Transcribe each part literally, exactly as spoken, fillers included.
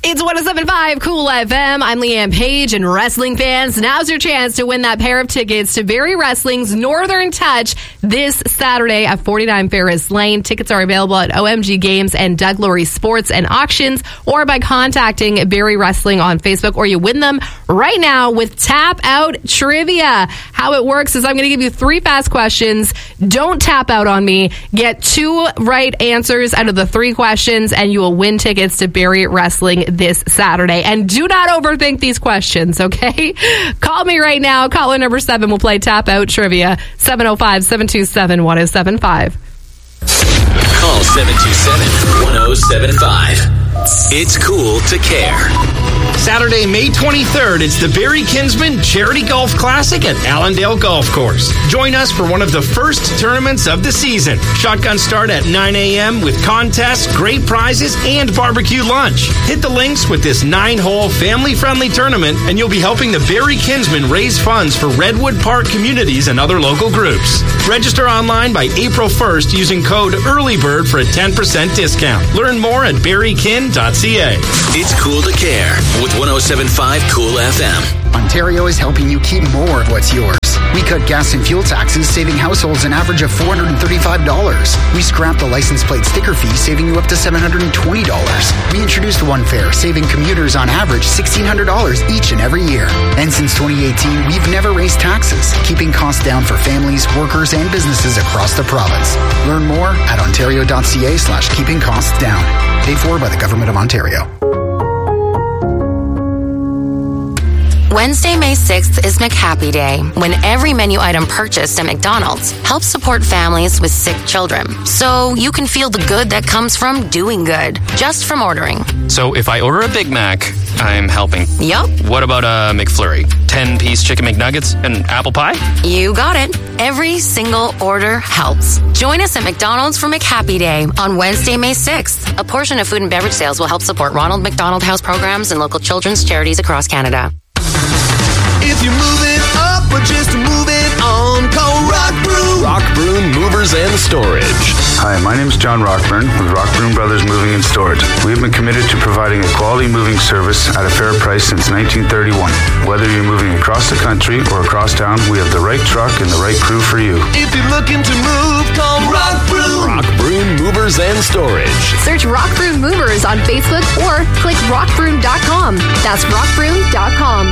It's one oh seven point five Cool F M. I'm Leanne Page, and wrestling fans, now's your chance to win that pair of tickets to Barrie Wrestling's Northern Touch this Saturday at forty-nine Ferris Lane. Tickets are available at O M G Games and Doug Laurie Sports and Auctions, or by contacting Barrie Wrestling on Facebook, or you win them right now with Tap Out Trivia. How it works is I'm going to give you three fast questions. Don't tap out on me. Get two right answers out of the three questions, and you will win tickets to Barrie Wrestling this Saturday. And do not overthink these questions, okay? Call me right now. Caller number seven will play Tap Out Trivia. seven oh five, seven two seven, one oh seven five. Call seven two seven, one oh seven five. It's cool to care. Saturday, May twenty-third, it's the Barrie Kinsman Charity Golf Classic at Allendale Golf Course. Join us for one of the first tournaments of the season. Shotgun start at nine a.m. with contests, great prizes, and barbecue lunch. Hit the links with this nine-hole, family-friendly tournament, and you'll be helping the Barrie Kinsman raise funds for Redwood Park communities and other local groups. Register online by April first using code EARLYBIRD for a ten percent discount. Learn more at barrie kin dot c a. It's cool to care with one oh seven point five Cool F M. Ontario is helping you keep more of what's yours. We cut gas and fuel taxes, saving households an average of four hundred thirty-five dollars. We scrapped the license plate sticker fee, saving you up to seven hundred twenty dollars. We introduced One Fare, saving commuters on average sixteen hundred dollars each and every year. And since twenty eighteen, we've never raised taxes, keeping costs down for families, workers, and businesses across the province. Learn more at ontario.ca slash keeping costs down. Paid for by the Government of Ontario. Wednesday, May sixth is McHappy Day, when every menu item purchased at McDonald's helps support families with sick children. So you can feel the good that comes from doing good, just from ordering. So if I order a Big Mac, I'm helping. Yup. What about a McFlurry? ten-piece chicken McNuggets and apple pie? You got it. Every single order helps. Join us at McDonald's for McHappy Day on Wednesday, May sixth. A portion of food and beverage sales will help support Ronald McDonald House programs and local children's charities across Canada. If you're moving up or just moving on, call Rock Broom. Rock Broom Movers and Storage. Hi, my name is John Rockburn with Rock Broom Brothers Moving and Storage. We have been committed to providing a quality moving service at a fair price since nineteen thirty-one. Whether you're moving across the country or across town, we have the right truck and the right crew for you. If you're looking to move, call Rock Broom. Rock Broom Movers and Storage. Search Rock Broom Movers on Facebook or click rock broom dot com. That's rock broom dot com.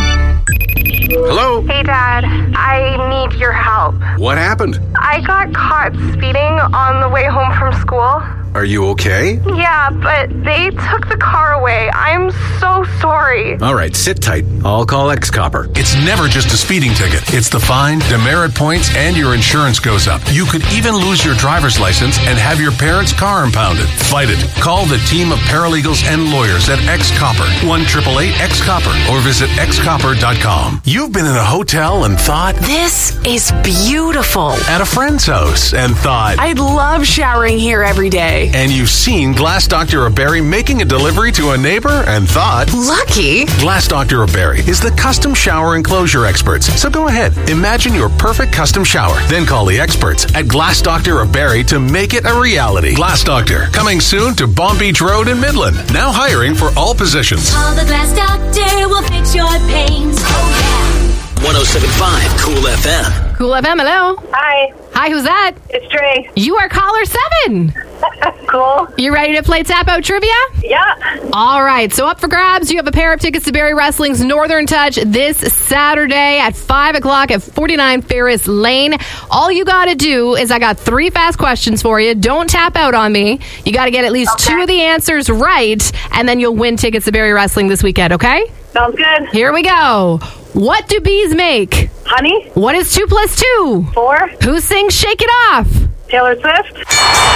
Hello? Hey, Dad. I need your help. What happened? I got caught speeding on the way home from school. Are you okay? Yeah, but they took the car away. I'm so sorry. All right, sit tight. I'll call X-Copper. It's never just a speeding ticket. It's the fine, demerit points, and your insurance goes up. You could even lose your driver's license and have your parents' car impounded. Fight it. Call the team of paralegals and lawyers at X-Copper. one eight eight eight X copper or visit x copper dot com. You've been in a hotel and thought, this is beautiful. At a friend's house and thought, I'd love showering here every day. And you've seen Glass Doctor of Barrie making a delivery to a neighbor and thought, lucky. Glass Doctor of Barrie is the custom shower enclosure experts. So go ahead, imagine your perfect custom shower. Then call the experts at Glass Doctor of Barrie to make it a reality. Glass Doctor, coming soon to Bomb Beach Road in Midland. Now hiring for all positions. Call the Glass Doctor, will fix your pains. Oh yeah. one oh seven point five Cool F M. Cool F M, hello. Hi. Hi, who's that? It's Dre. You are caller seven. Cool. You ready to play Tap Out Trivia? Yeah. All right. So up for grabs, you have a pair of tickets to Barrie Wrestling's Northern Touch this Saturday at five o'clock at forty-nine Ferris Lane. All you got to do is I got three fast questions for you. Don't tap out on me. You got to get at least okay. two of the answers right, and then you'll win tickets to Barrie Wrestling this weekend, okay? Sounds good. Here we go. What do bees make? Honey. What is two plus two? Four. Who sings Shake It Off? Taylor Swift.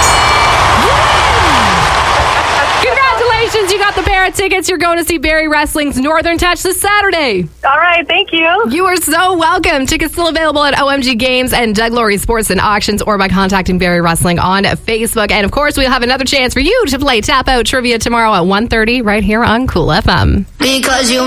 Congratulations, you got the pair of tickets. You're going to see Barrie Wrestling's Northern Touch this Saturday. All right, thank you. You are so welcome. Tickets still available at O M G Games and Doug Laurie Sports and Auctions, or by contacting Barrie Wrestling on Facebook. And of course, we'll have another chance for you to play Tap Out Trivia tomorrow at one thirty right here on Cool F M. Because you